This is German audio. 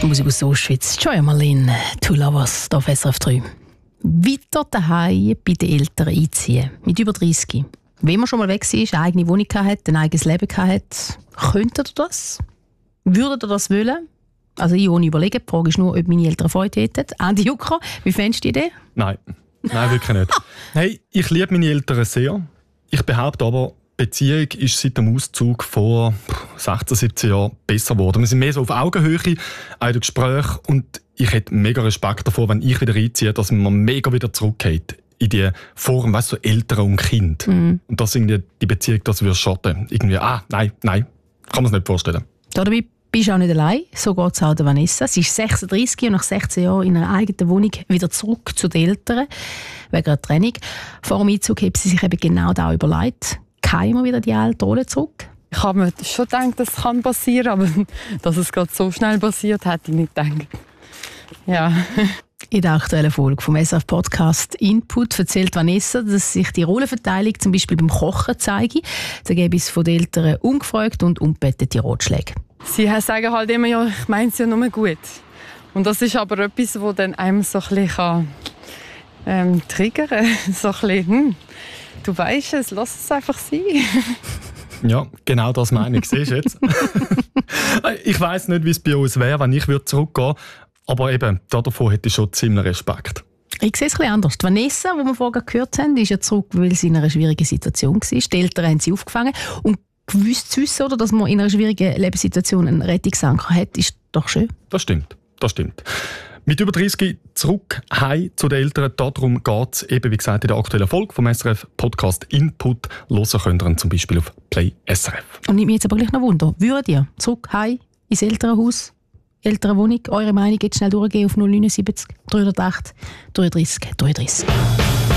Musik aus Auschwitz. Joya Marlene, «Two Lovers» auf SRF 3. Weiter daheim bei den Eltern einziehen, mit über 30. Wenn man schon mal weg war, eine eigene Wohnung hatte, ein eigenes Leben hatte, könntet ihr das? Würdet ihr das wollen? Also ich ohne überlegen. Die Frage ist nur, ob meine Eltern Freude hätten. Andi Jucker, wie fändest du die Idee? Nein, wirklich nicht. Hey, ich liebe meine Eltern sehr. Ich behaupte aber, die Beziehung ist seit dem Auszug vor 16, 17 Jahren besser geworden. Wir sind mehr so auf Augenhöhe, auch in den Gesprächen. Und ich hätte mega Respekt davor, wenn ich wieder einziehe, dass man mega wieder zurückgeht in die Form, weißt du, so Eltern und Kind. Und das irgendwie die Beziehung, das würde schaden. Irgendwie, nein, kann man es nicht vorstellen. Dabei bist du auch nicht allein. So geht es auch der Vanessa. Sie ist 36 und nach 16 Jahren in einer eigenen Wohnung wieder zurück zu den Eltern wegen einer Trennung. Vor dem Einzug hat sie sich eben genau das überlegt. Kehren wir wieder die alte Rolle zurück? Ich habe mir schon gedacht, das kann passieren, aber dass es gerade so schnell passiert, hätte ich nicht gedacht. Ja. In der aktuellen Folge vom SRF-Podcast «Input» erzählt Vanessa, dass sich die Rollenverteilung zum Beispiel beim Kochen zeige. Da gäbe es von den Eltern ungefragt und unbettete Ratschläge. Sie sagen halt immer, ja, ich meine es ja nur gut. Und das ist aber etwas, das dann einem so ein bisschen triggern kann. So ein bisschen, du weisst es, lass es einfach sein. Ja, genau das meine ich. Siehst du jetzt? Ich weiss nicht, wie es bei uns wäre, wenn ich zurückgehen würde. Aber eben, davon hätte ich schon ziemlich Respekt. Ich sehe es ein bisschen anders. Die Vanessa, die wir vorher gehört haben, ist ja zurück, weil sie in einer schwierigen Situation war. Die Eltern haben sie aufgefangen. Und gewusst zu wissen, oder, dass man in einer schwierigen Lebenssituation einen Rettungsanker hat, ist doch schön. Das stimmt. Mit über 30 zurück heim zu den Eltern. Darum geht es eben, wie gesagt, in der aktuellen Folge vom SRF-Podcast «Input». Hören könnt ihr ihn zum Beispiel auf Play SRF. Und nimmt mich jetzt aber gleich noch Wunder. Würdet ihr zurück heim ins Elternhaus, Elternwohnung, eure Meinung jetzt schnell durchgehen auf 079 308 33 33?